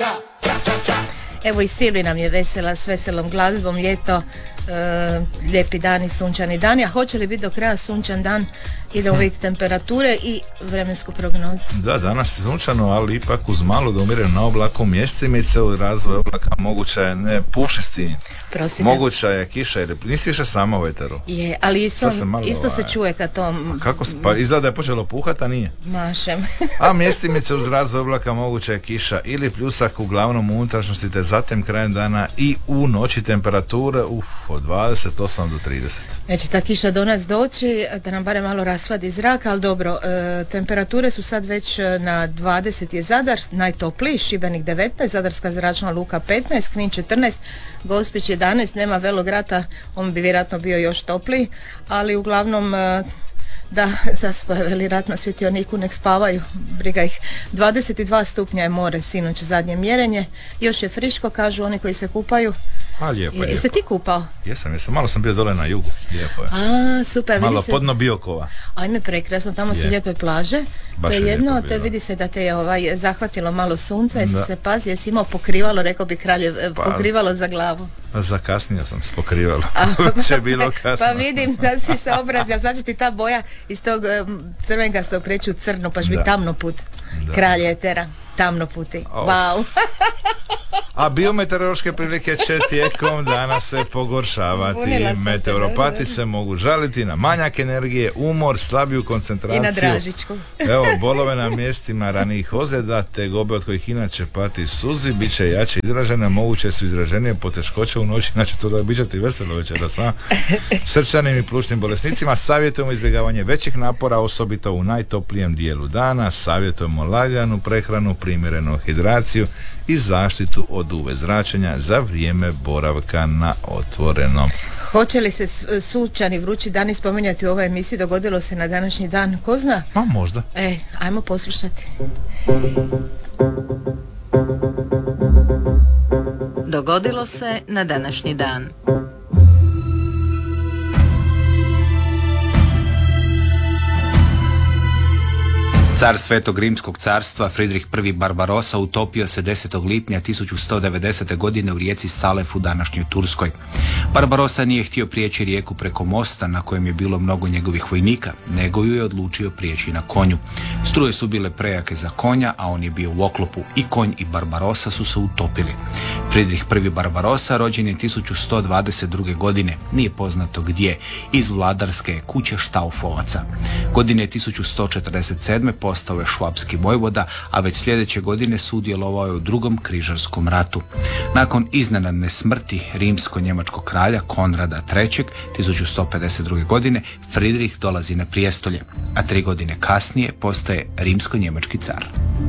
Evo i Silvi nam je vesela s veselom glazbom, ljeto, lijepi dani, sunčani dani. A hoće li biti do kraja sunčan dan? Idemo vidjeti temperature i vremensku prognozu. Da, danas je sunčano, ali ipak uz malo da umire na oblaku, mjestimice u razvoju oblaka, moguća je ne pušisti, moguća je kiša, jer nisi više sama u veteru. Je, ali isto se čuje kad to... Kako, pa izgleda da je počelo puhati, a nije. Mašem. A mjestimice uz razvoj oblaka, moguća je kiša ili pljusak uglavnom u unutrašnjosti, te zatim krajem dana i u noći temperature od 28 do 30. Neće ta kiša do nas doći, da nam barem malo rashladi zrak, ali dobro, temperature su sad već na 20 je Zadar, najtopliji, Šibenik 19, Zadarska zračna luka 15, Knin 14, Gospić 11, nema Velograta, on bi vjerojatno bio još topliji, ali uglavnom da, zaspaju, veli rat na svjetioniku, nek spavaju, briga ih. 22 stupnja je more, sinoć zadnje mjerenje, još je friško, kažu oni koji se kupaju. A, lijepo. Jesi ti kupao? Jesam, malo sam bio dole na jugu, lijepo je. A, super. Malo podno Biokova. Ajme, prekrasno, tamo su lijepe plaže. Baš to je jedno, to vidi se da te je zahvatilo malo sunca, jesi se pazi, jesi imao pokrivalo, rekao bi kraljev, pokrivalo za glavu. Zakasnio sam se pokrivalo, će bilo kasno. Pa vidim da si se obrazio, sad će ti ta boja iz tog crvenkastog preći u crnu, pa će biti tamno put. Kralj etera, tamno puti. Wow. A biometeorološke prilike će tijekom dana se pogoršavati. Meteoropati se mogu žaliti na manjak energije, umor, slabiju koncentraciju. I na Dražičku. Evo, bolove na mjestima ranijih ozljeda, te gobe od kojih inače pati suzi, bit će jače izražene, moguće su izraženije poteškoće u noći, znači to da bit će ti veselo večera sa srčanim i plućnim bolesnicima. Savjetujemo izbjegavanje većih napora, osobito u najtoplijem dijelu dana. Savjetujemo laganu prehranu, primjerenu hidraciju i zaštitu od UV zračenja za vrijeme boravka na otvorenom. Hoće li se sunčani vrući dani spominjati u ovoj emisiji? Dogodilo se na današnji dan, ko zna? Pa možda. Ajmo poslušati. Dogodilo se na današnji dan. Car Svetog Rimskog carstva Fridrih I. Barbarosa utopio se 10. lipnja 1190. godine u rijeci Salef u današnjoj Turskoj. Barbarosa nije htio prijeći rijeku preko mosta na kojem je bilo mnogo njegovih vojnika, nego ju je odlučio prijeći na konju. Struje su bile prejake za konja, a on je bio u oklopu. I konj i Barbarosa su se utopili. Fridrih I. Barbarosa rođen je 1122. godine, nije poznato gdje, iz vladarske kuće Štaufovaca. Godine 1147. postao je švabski vojvoda, a već sljedeće godine sudjelovao je u drugom križarskom ratu. Nakon iznenadne smrti rimsko-njemačkog kralja Konrada III. 1152. godine Fridrih dolazi na prijestolje, a 3 godine kasnije postaje rimsko-njemački car.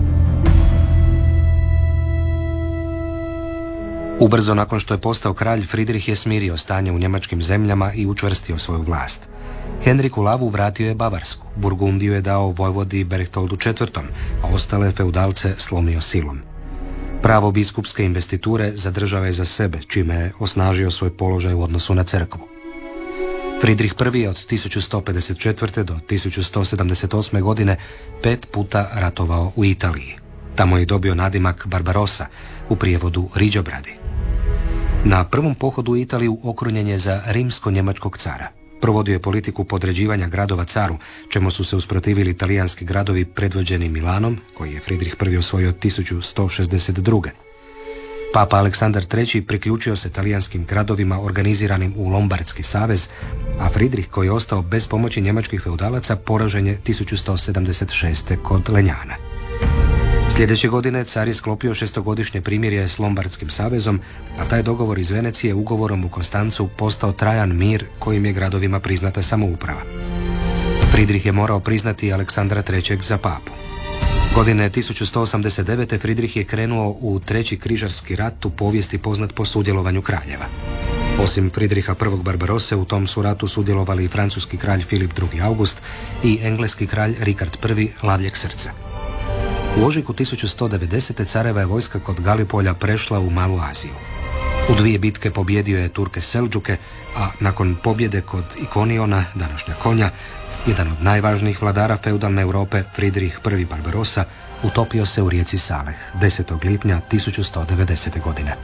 Ubrzo nakon što je postao kralj, Fridrih je smirio stanje u njemačkim zemljama i učvrstio svoju vlast. Henriku Lavu vratio je Bavarsku, Burgundiju je dao vojvodi Berchtoldu IV., a ostale feudalce slomio silom. Pravo biskupske investiture zadržao je za sebe, čime je osnažio svoj položaj u odnosu na crkvu. Fridrih I. je od 1154. do 1178. godine 5 puta ratovao u Italiji. Tamo je dobio nadimak Barbarosa, u prijevodu Riđobradi. Na prvom pohodu u Italiju okrunjen je za rimsko-njemačkog cara. Provodio je politiku podređivanja gradova caru, čemu su se usprotivili talijanski gradovi predvođeni Milanom, koji je Fridrih I. osvojio 1162. Papa Aleksandar III. priključio se talijanskim gradovima organiziranim u Lombardski savez, a Fridrih, koji je ostao bez pomoći njemačkih feudalaca, poražen je 1176. kod Lenjana. Sljedeće godine car je sklopio 6-godišnje primirje s Lombardskim savezom, a taj dogovor iz Venecije ugovorom u Konstancu postao trajan mir kojim je gradovima priznata samouprava. Fridrih je morao priznati Aleksandra III. Za papu. Godine 1189. Fridrih je krenuo u treći križarski rat, u povijesti poznat po sudjelovanju kraljeva. Osim Fridriha I. Barbarose, u tom su ratu sudjelovali i francuski kralj Filip II. August i engleski kralj Rikard I. Lavljeg srca. U ožujku 1190. careva je vojska kod Galipolja prešla u Malu Aziju. U 2 bitke pobjedio je Turke Selđuke, a nakon pobjede kod Ikoniona, današnja Konja, jedan od najvažnijih vladara feudalne Europe, Fridrih I. Barbarosa, utopio se u rijeci Saleh 10. lipnja 1190. godine.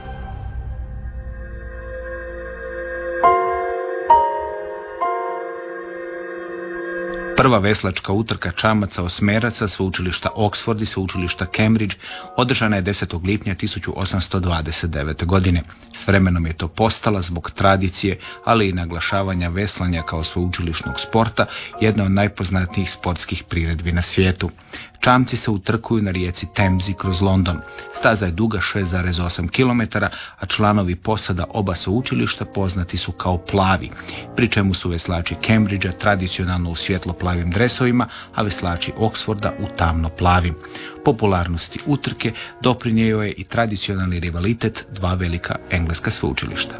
Prva veslačka utrka čamaca osmeraca sveučilišta Oxford i sveučilišta Cambridge održana je 10. lipnja 1829. godine. S vremenom je to postala zbog tradicije, ali i naglašavanja veslanja kao sveučilišnog sporta, jedna od najpoznatijih sportskih priredbi na svijetu. Čamci se utrkuju na rijeci Temzi kroz London. Staza je duga 6,8 km, a članovi posada oba sveučilišta poznati su kao plavi, pri čemu su veslači Cambridgea tradicionalno u svjetlo-plavim dresovima, a veslači Oxforda u tamno-plavim. Popularnosti utrke doprinio je i tradicionalni rivalitet dva velika engleska sveučilišta.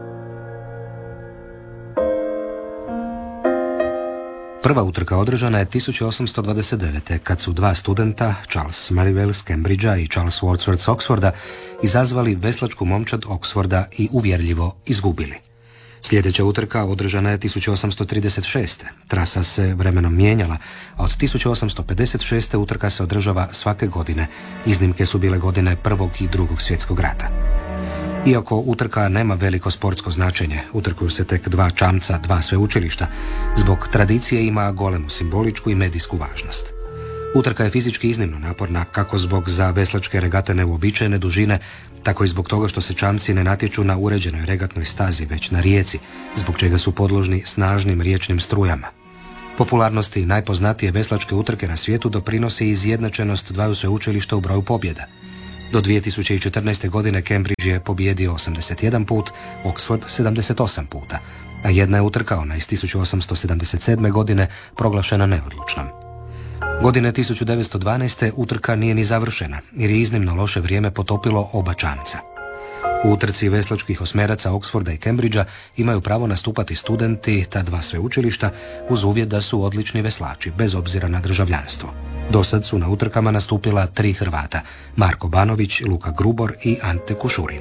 Prva utrka održana je 1829. kad su dva studenta, Charles Merivale s Cambridgea i Charles Wordsworth s Oxforda, izazvali veslačku momčad Oxforda i uvjerljivo izgubili. Sljedeća utrka održana je 1836. Trasa se vremenom mijenjala, a od 1856. utrka se održava svake godine. Iznimke su bile godine Prvog i Drugog svjetskog rata. Iako utrka nema veliko sportsko značenje, utrkuju se tek dva čamca, dva sveučilišta, zbog tradicije ima golemu simboličku i medijsku važnost. Utrka je fizički iznimno naporna, kako zbog za veslačke regate neuobičajene dužine, tako i zbog toga što se čamci ne natječu na uređenoj regatnoj stazi, već na rijeci, zbog čega su podložni snažnim riječnim strujama. Popularnosti najpoznatije veslačke utrke na svijetu doprinosi izjednačenost dvaju sveučilišta u broju pobjeda. Do 2014. godine Cambridge je pobijedio 81 put, Oxford 78 puta, a jedna je utrka, ona iz 1877. godine, proglašena neodlučnom. Godine 1912. utrka nije ni završena, jer je iznimno loše vrijeme potopilo oba čamca. U utrci veslačkih osmeraca Oxforda i Cambridgea imaju pravo nastupati studenti ta dva sveučilišta uz uvjet da su odlični veslači, bez obzira na državljanstvo. Dosad su na utrkama nastupila 3 Hrvata, Marko Banović, Luka Grubor i Ante Kušurin.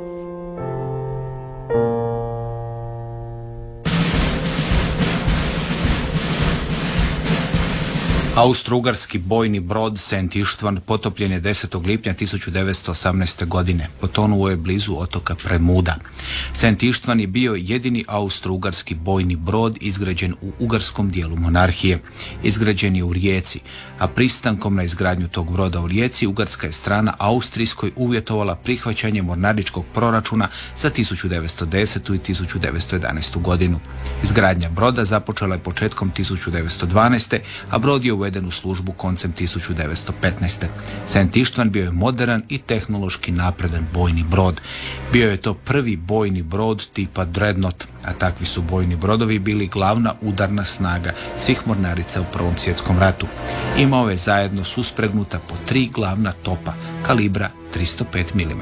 Austro-ugarski bojni brod St. Ištvan potopljen je 10. lipnja 1918. godine. Potonuo je blizu otoka Premuda. St. Ištvan je bio jedini austro-ugarski bojni brod izgrađen u ugarskom dijelu monarhije. Izgrađen je u Rijeci, a pristankom na izgradnju tog broda u Rijeci ugarska je strana austrijskoj uvjetovala prihvaćanje mornaričkog proračuna za 1910. i 1911. godinu. Izgradnja broda započela je početkom 1912. a brod je uveden u službu koncem 1915. St. Ištvan bio je moderan i tehnološki napredan bojni brod. Bio je to prvi bojni brod tipa Dreadnought, a takvi su bojni brodovi bili glavna udarna snaga svih mornarica u Prvom svjetskom ratu. Imao je zajedno suspregnuta po 3 glavna topa kalibra 305 mm.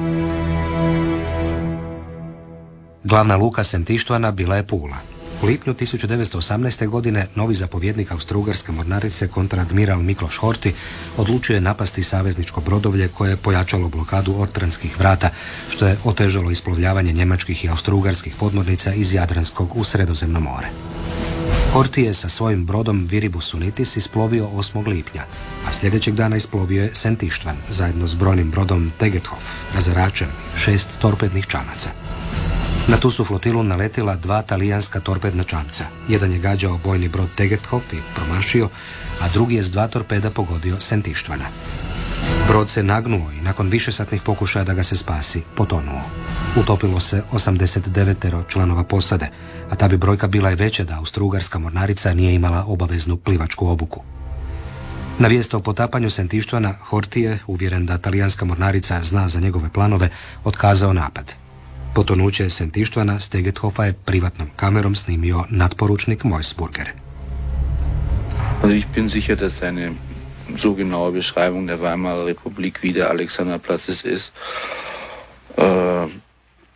Glavna luka St. Ištvana bila je Pula. U lipnju 1918. godine novi zapovjednik austro-ugarske mornarice kontradmiral Mikloš Horthy odlučio je napasti savezničko brodovlje koje je pojačalo blokadu Ortranskih vrata, što je otežalo isplovljavanje njemačkih i austro-ugarskih podmornica iz Jadranskog u Sredozemno more. Horthy je sa svojim brodom Viribus Unitis isplovio 8. lipnja, a sljedećeg dana isplovio je St. Ištvan zajedno s brojnim brodom Tegethoff, razaračem, 6 torpednih čamaca. Na tu su flotilu naletila 2 talijanska torpedna čamca. Jedan je gađao bojni brod Tegethoff i promašio, a drugi je s 2 torpeda pogodio St. Ištvana. Brod se nagnuo i nakon višesatnih pokušaja da ga se spasi, potonuo. Utopilo se 89 članova posade, a ta bi brojka bila i veća da austro-ugarska mornarica nije imala obaveznu plivačku obuku. Na vijest o potapanju St. Ištvana, Horthy je, uvjeren da talijanska mornarica zna za njegove planove, otkazao napad. Potonuće St. Ištvana s Tegethoffa je privatnom kamerom snimio nadporučnik Moisburger. Ich bin sicher, dass eine so genaue Beschreibung der Weimarer Republik wie der Alexanderplatz ist,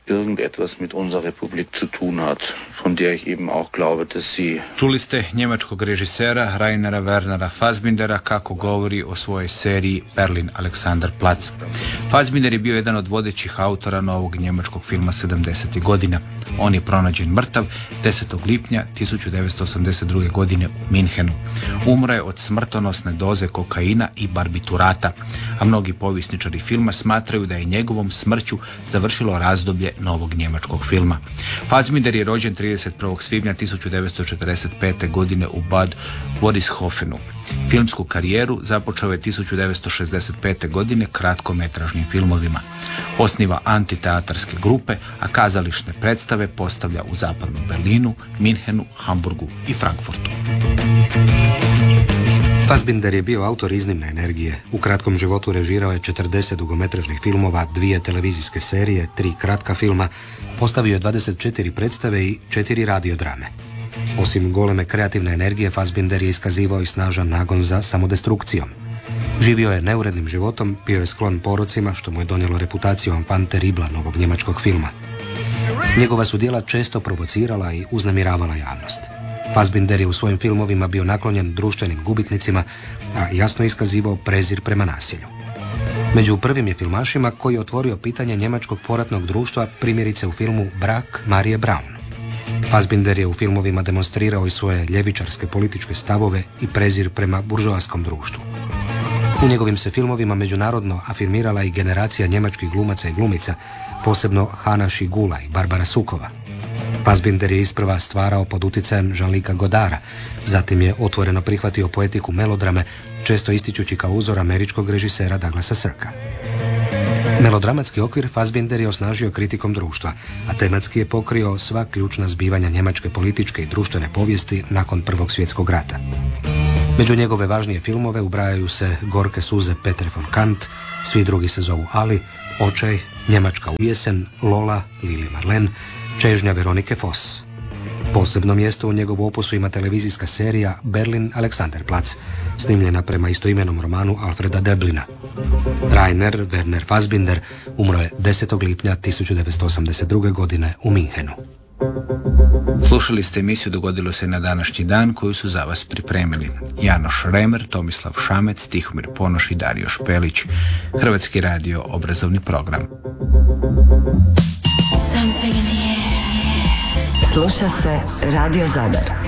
irgendetwas mit unserer Republik zu tun hat, von der ich eben auch glaube, dass sie... Čuli ste njemačkog režisera Rainera Wernera Fassbindera kako govori o svojoj seriji Berlin Alexanderplatz. Fassbinder je bio jedan od vodećih autora novog njemačkog filma 70. godina. On je pronađen mrtav 10. lipnja 1982. godine u Minhenu. Umro je od smrtonosne doze kokaina i barbiturata, a mnogi povjesničari filma smatraju da je njegovom smrću završilo razdoblje novog njemačkog filma. Fassbinder je rođen 31. svibnja 1945. godine u Bad Wörishofen. Filmsku karijeru započeo je 1965. godine kratkometražnim filmovima. Osniva antiteatarske grupe, a kazališne predstave postavlja u zapadnom Berlinu, Minhenu, Hamburgu i Frankfurtu. Fassbinder je bio autor iznimne energije. U kratkom životu režirao je 40 dugometražnih filmova, 2 televizijske serije, 3 kratka filma, postavio je 24 predstave i 4 radiodrame. Osim goleme kreativne energije, Fassbinder je iskazivao i snažan nagon za samodestrukcijom. Živio je neurednim životom, bio je sklon porocima, što mu je donijelo reputaciju enfant terrible novog njemačkog filma. Njegova su djela često provocirala i uznemiravala javnost. Fassbinder je u svojim filmovima bio naklonjen društvenim gubitnicima, a jasno iskazivao prezir prema nasilju. Među prvim je filmašima koji je otvorio pitanje njemačkog poratnog društva, primjerice u filmu Brak Marije Braun. Fassbinder je u filmovima demonstrirao i svoje ljevičarske političke stavove i prezir prema buržoaskom društvu. U njegovim se filmovima međunarodno afirmirala i generacija njemačkih glumaca i glumica, posebno Hana Šigula i Barbara Sukova. Fassbinder je isprva stvarao pod utjecajem Jean-Luca Godara, zatim je otvoreno prihvatio poetiku melodrame, često ističući kao uzor američkog režisera Douglasa Sirka. Melodramatski okvir Fassbinder je osnažio kritikom društva, a tematski je pokrio sva ključna zbivanja njemačke političke i društvene povijesti nakon Prvog svjetskog rata. Među njegove važnije filmove ubrajaju se Gorke suze Petre von Kant, Svi drugi se zovu Ali, Očaj, Njemačka u jesen, Lola, Lili Marlen, Čežnja Veronike Foss. Posebno mjesto u njegovu opusu ima televizijska serija Berlin Alexanderplatz, snimljena prema istoimenom romanu Alfreda Deblina. Rainer Werner Fassbinder umro je 10. lipnja 1982. godine u Minhenu. Slušali ste emisiju Dogodilo se na današnji dan koju su za vas pripremili Janoš Remer, Tomislav Šamec, Tihomir Ponoš i Dario Špelić. Hrvatski radio obrazovni program. Sluša se Radio Zadar.